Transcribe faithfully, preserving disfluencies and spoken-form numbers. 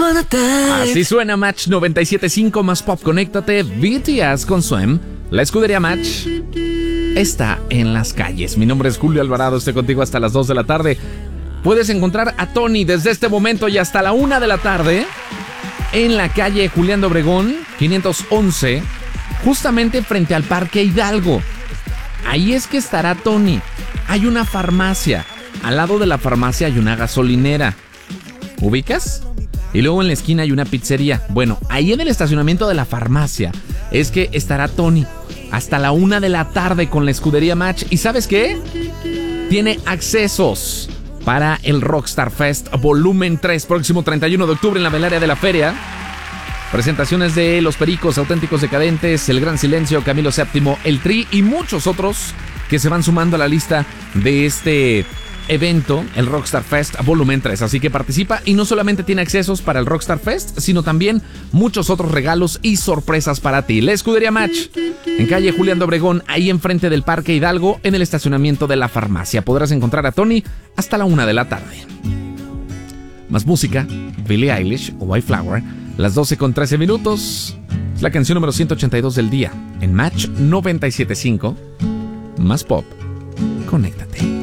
upon a time. Así suena Match noventa y siete punto cinco más pop. Conéctate. B T S con Swim. La escudería Match está en las calles. Mi nombre es Julio Alvarado. Estoy contigo hasta las dos de la tarde. Puedes encontrar a Tony desde este momento y hasta la una de la tarde en la calle Julián de Obregón, quinientos once, justamente frente al Parque Hidalgo. Ahí es que estará Tony. Hay una farmacia. Al lado de la farmacia hay una gasolinera. ¿Ubicas? Y luego en la esquina hay una pizzería. Bueno, ahí en el estacionamiento de la farmacia es que estará Tony hasta la una de la tarde con la escudería Match. ¿Y sabes qué? Tiene accesos para el Rockstar Fest Volumen tres, próximo treinta y uno de octubre en la Velaria de la Feria. Presentaciones de Los Pericos, Auténticos Decadentes, El Gran Silencio, Camilo séptimo, El Tri y muchos otros que se van sumando a la lista de este evento, el Rockstar Fest Volumen tres. Así que participa y no solamente tiene accesos para el Rockstar Fest, sino también muchos otros regalos y sorpresas para ti. La escudería Match, en calle Julián de Obregón, ahí enfrente del Parque Hidalgo, en el estacionamiento de la farmacia. Podrás encontrar a Tony hasta la una de la tarde. Más música, Billie Eilish o White Flower, las doce con trece minutos. Es la canción número ciento ochenta y dos del día en Match noventa y siete punto cinco. Más pop. Conéctate.